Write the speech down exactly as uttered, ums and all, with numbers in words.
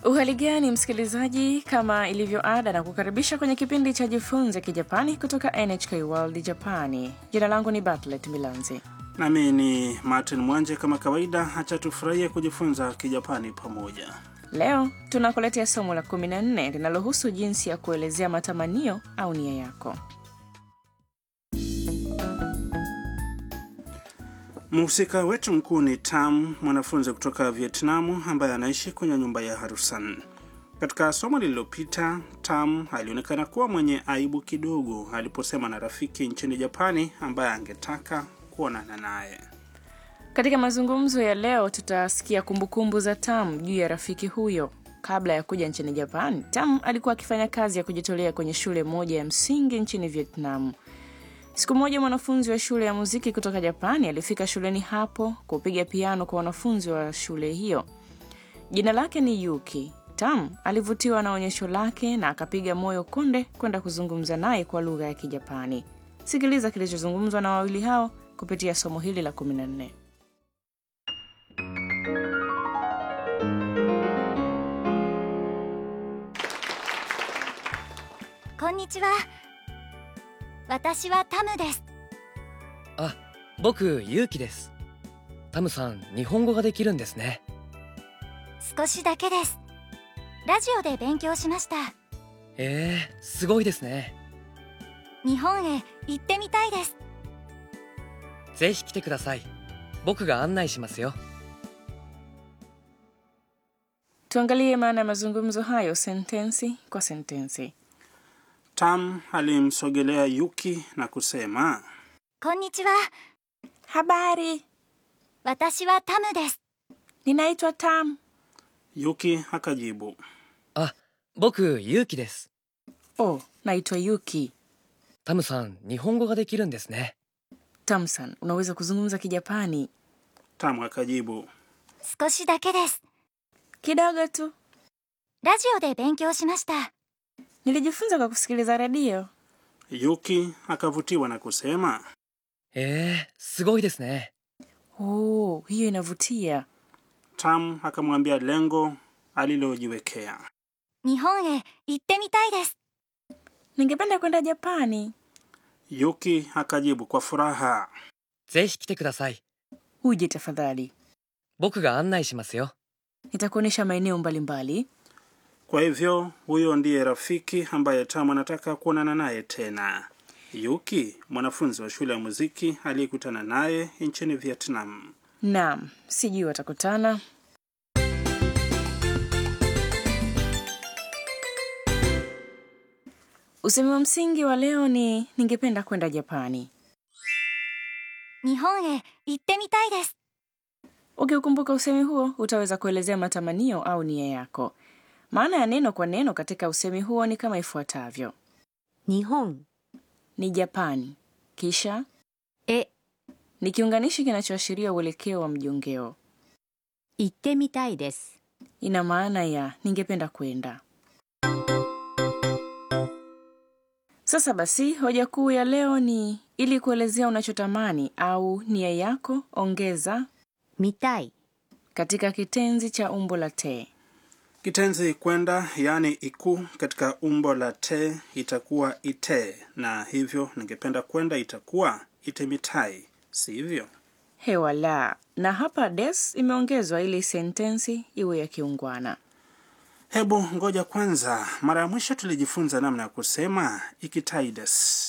Uhali gani msikilizaji, kama ilivyo ada na kukaribisha kwenye kipindi cha Jifunze Kijapani kutoka N H K World Japani. Jina langu ni Bartlett Milanzi. Nami ni Martin Mwanje. Kama kawaida, acha tufurahie kujifunza Kijapani pamoja. Leo tunakuletea somo la kumi na nne linalohusu jinsi ya kuelezea matamanio au nia yako. Mhusika wetu mkuu ni Tam, mwanafunzi kutoka Vietnamu ambaye anaishi kwenye nyumba ya Harusan. Katika somo lililopita, Tam alionekana kuwa mwenye aibu kidogo aliposema na rafiki nchini Japani ambaye angetaka kuonana naye. Katika mazungumzo ya leo tutasikia kumbukumbu za Tam juu ya rafiki huyo. Kabla ya kuja nchini Japani, Tam alikuwa akifanya kazi ya kujitolea kwenye shule moja ya msingi nchini Vietnam. Siku moja mwanafunzi wa shule ya muziki kutoka Japani alifika shuleni hapo kupiga piano kwa wanafunzi wa shule hiyo. Jina lake ni Yuki. Tam alivutiwa na onyesho lake na akapiga moyo konde kwenda kuzungumza naye kwa lugha ya Kijapani. Sikiliza kilichozungumzwa na wawili hao kupitia somo hili la kumi na nne. Konnichiwa. Watashi wa Tamu desu. Ah, boku Yuki desu. Tamu-san, nihongo ga dekiru n desu ne. Sukoshi dake desu. Radio de benkyou shimashita. Eh, sugoi desu ne. Nihon e itte mitai desu. Zehi kite kudasai. Boku ga annai shimasu yo. Tuangalie maana ya mazungumzo hayo sentensi kwa sentensi. Tam alimsogelea Yuki na kusema, Konnichiwa. Habari. Watashi wa Tamu desu. Ninaitwa Tam. Yuki akajibu, Ah, boku Yuki desu. Oh, naitwa Yuki. Tamu-san, nihongo ga dekiru n desu ne. Tam-san, unaweza kuzungumza Kijapani? Tam akajibu, Sukoshi dake desu. Kidogo tu. Radio de benkyou shimashita. Nilijifunza kwa kusikiliza radio. Yuki akavutiwa na kusema, Eh, sugoi desu ne. Oh, hiyo inavutia. Tam akamwambia lengo alilojiwekea. Nihon e itte mitai desu. Ningependa kwenda Japani. Yuki akajibu kwa furaha, Zehi kite kudasai. Uje tafadhali. Boku ga annai shimasu yo. Nitakuonesha maeneo mbalimbali. Kwa hivyo, huyo ndiye rafiki ambaye Tam anataka kuonana naye tena. Yuki, mwanafunzi wa shule ya muziki aliyekutana naye nchini Vietnam. Naam, sijui watakutana. Usemi wa msingi wa leo ni ningependa kwenda Japani. Nihon e itte mitai desu. Ukiukumbuka usemi huo, utaweza kuelezea matamanio au nia yako. Maana ya neno kwa neno katika usemi huo ni kama ifuatavyo. Nihon Ni Japani. Kisha e ni kiunganishi kinachoashiria uelekeo wa mjongeo. itte mitai desu. Ina maana ya ningependa kwenda. Sasa basi, hoja kuu ya leo ni ili kuelezea unachotamani au nia yako, ongeza mitai katika kitenzi cha umbo la te. Kitenzi kwenda, yani iku, katika umbo la te itakuwa ite, na hivyo ningependa kwenda itakuwa itemitai, sivyo? Hewa la, na hapa des imeongezwa ili sentensi iwe ya kiungwana. Hebu ngoja kwanza, mara ya mwisho tulijifunza namna ya kusema ikitai desu.